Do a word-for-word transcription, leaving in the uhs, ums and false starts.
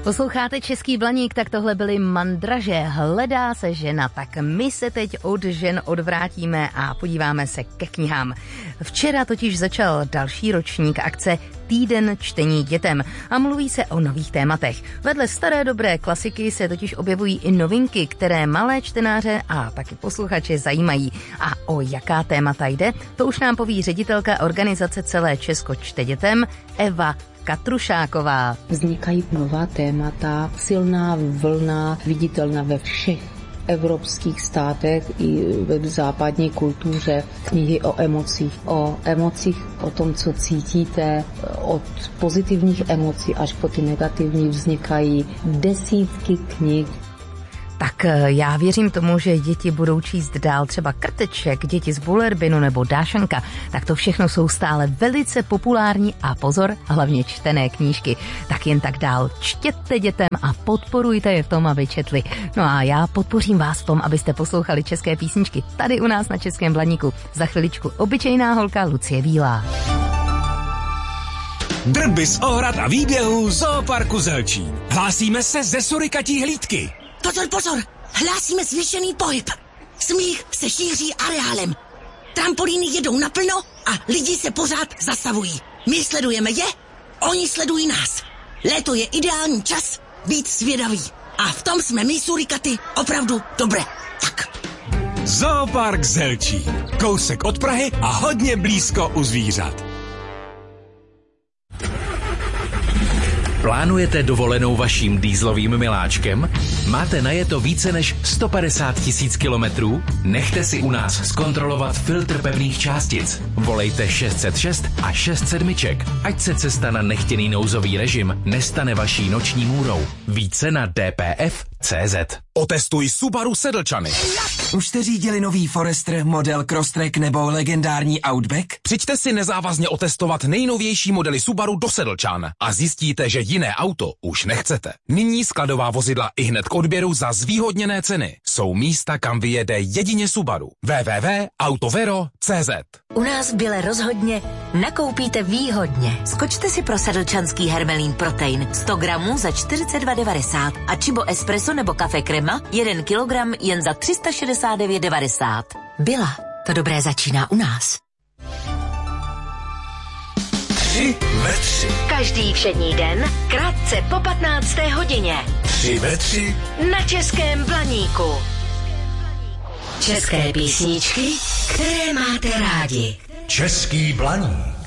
Posloucháte Český Blaník, tak tohle byly Mandraže. Hledá se žena, tak my se teď od žen odvrátíme a podíváme se ke knihám. Včera totiž začal další ročník akce Týden čtení dětem a mluví se o nových tématech. Vedle staré dobré klasiky se totiž objevují i novinky, které malé čtenáře a taky posluchače zajímají. A o jaká témata jde, to už nám poví ředitelka organizace Celé Česko čte dětem Eva Katrušáková. Vznikají nová témata, silná vlna, viditelná ve všech evropských státech i v západní kultuře. Knihy o emocích, o emocích, o tom, co cítíte, od pozitivních emocí až po ty negativní vznikají desítky knih. Tak já věřím tomu, že děti budou číst dál třeba Krteček, Děti z Bullerbinu nebo Dášanka. Tak to všechno jsou stále velice populární a pozor, hlavně čtené knížky. Tak jen tak dál čtěte dětem a podporujte je v tom, aby četli. No a já podpořím vás v tom, abyste poslouchali české písničky tady u nás na Českém Blaníku. Za chviličku obyčejná holka Lucie Bílá. Drby z ohrad a výběhů Zooparku Zelčín. Hlásíme se ze surikatí hlídky. Pozor, pozor, hlásíme zvýšený pohyb. Smích se šíří areálem. Trampolíny jedou naplno a lidi se pořád zastavují. My sledujeme je, oni sledují nás. Léto je ideální čas být zvědavý. A v tom jsme my surikaty opravdu dobré. Tak. Zoopark Zelčín. Kousek od Prahy a hodně blízko u zvířat. Plánujete dovolenou vaším dýzlovým miláčkem? Máte najeto více než sto padesát tisíc kilometrů? Nechte si u nás zkontrolovat filtr pevných částic. Volejte šest set šest a šest sedmiček, ať se cesta na nechtěný nouzový režim nestane vaší noční můrou. Více na d p f tečka c z. Otestuj Subaru Sedlčany. Už jste řídili nový Forester, model Crosstrek nebo legendární Outback? Přijďte si nezávazně otestovat nejnovější modely Subaru do Sedlčan a zjistíte, že jiné auto už nechcete. Nyní skladová vozidla i hned k odběru za zvýhodněné ceny. Jsou místa, kam vyjede jedině Subaru. w w w tečka autovero tečka c z. U nás v Bile rozhodně nakoupíte výhodně. Skočte si pro sedlčanský Hermelín Protein sto gramů za čtyřicet dva devadesát a Chibo Espresso nebo kafe Krema jeden kilogram jen za tři sta šedesát devět devadesát. Bila, to dobré začíná u nás. Tři ve tři. Každý všední den, krátce po patnácté hodině. Tři ve tři. Na Českém Blaníku. České písničky, které máte rádi. Český Blaník.